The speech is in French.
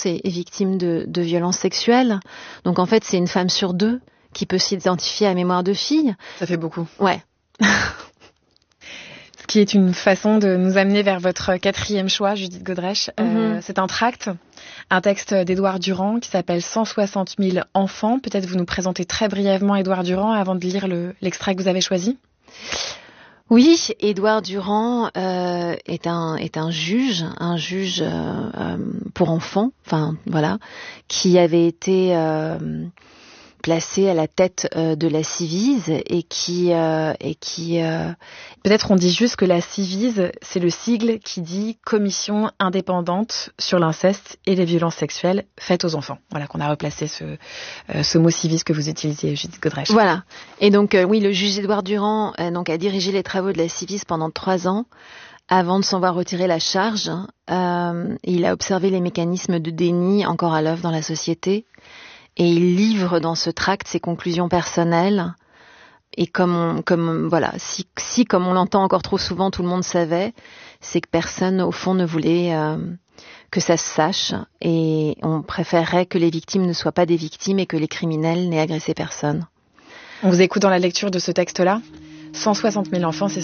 est victime de violences sexuelles. Donc en fait, c'est une femme sur 2 qui peut s'identifier à Mémoire de fille. Ça fait beaucoup. Ouais. Ce qui est une façon de nous amener vers votre 4e choix, Judith Godrèche. C'est un tract, un texte d'Édouard Durand qui s'appelle 160 000 enfants. Peut-être vous nous présentez très brièvement Édouard Durand avant de lire l'extrait que vous avez choisi. Oui, Édouard Durand est un juge pour enfants, enfin voilà, qui avait été placé à la tête de la Civise et qui peut-être on dit juste que la Civise, c'est le sigle qui dit Commission indépendante sur l'inceste et les violences sexuelles faites aux enfants. Voilà, qu'on a replacé ce mot Civise que vous utilisiez, Judith Godrèche. Voilà. Et donc oui, le juge Édouard Durand a dirigé les travaux de la Civise pendant 3 ans avant de s'en voir retirer la charge. Il a observé les mécanismes de déni encore à l'œuvre dans la société. Et il livre dans ce tract ses conclusions personnelles. Et comme on l'entend encore trop souvent, tout le monde savait, c'est que personne, au fond, ne voulait que ça se sache. Et on préférerait que les victimes ne soient pas des victimes et que les criminels n'aient agressé personne. On vous écoute dans la lecture de ce texte-là. 160 000 enfants, c'est